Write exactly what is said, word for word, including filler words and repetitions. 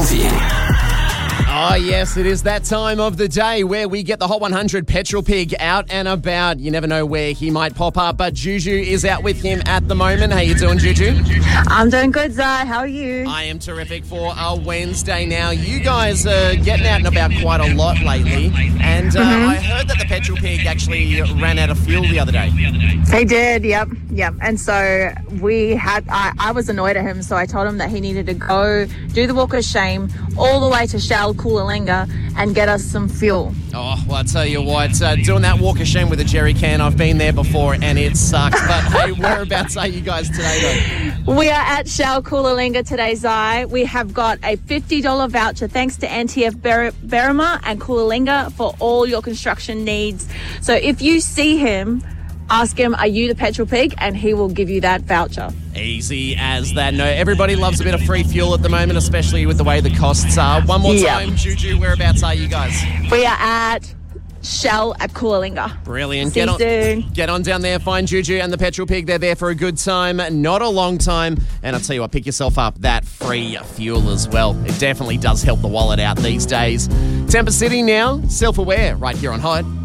Moving. Oh, yes, it is that time of the day where we get the Hot one hundred Petrol Pig out and about. You never know where he might pop up, but Juju is out with him at the moment. How you doing, Juju? I'm doing good, Zai. How are you? I am terrific for a Wednesday now. You guys are getting out and about quite a lot lately, and uh, mm-hmm. I heard that the Petrol Pig actually ran out of fuel the other day. They did, yep, yep. And so we had, I, I was annoyed at him, so I told him that he needed to go do the walk of shame all the way to Shell Coolangatta and get us some fuel. Oh, well, I tell you what, uh, doing that walk of shame with a jerry can, I've been there before and it sucks. But hey, whereabouts are you guys today, though? We are at Shell Coolangatta today, Zai. We have got a fifty dollars voucher thanks to N T F Ber- Berrima and Coolangatta for all your construction needs. So if you see him, ask him, are you the Petrol Pig? And he will give you that voucher. Easy as that. No, everybody loves a bit of free fuel at the moment, especially with the way the costs are. One more yep. time, Juju, whereabouts are you guys? We are at Shell at Coolangatta. Brilliant. See get on, soon. Get on down there, find Juju and the Petrol Pig. They're there for a good time, not a long time. And I'll tell you what, pick yourself up that free fuel as well. It definitely does help the wallet out these days. Temper City now, self-aware, right here on Hot.